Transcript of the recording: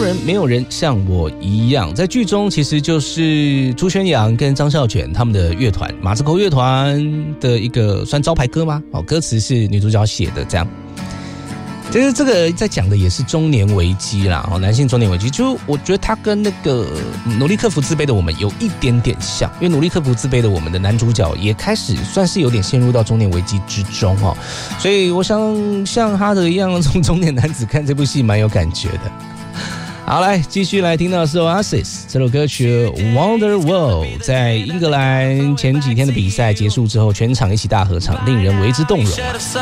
人没有人像我一样，在剧中其实就是朱轩洋跟张孝全他们的乐团马子口乐团的一个算招牌歌吗？歌词是女主角写的，这样。其实这个在讲的也是中年危机啦，男性中年危机，就我觉得他跟那个努力克服自卑的我们有一点点像，因为努力克服自卑的我们的男主角也开始算是有点陷入到中年危机之中哦，所以我想像哈德一样从中年男子看这部戏蛮有感觉的。好，来继续来听到的是 Oasis 这首歌曲 Wonder World， 在英格兰前几天的比赛结束之后，全场一起大合唱，令人为之动容啊。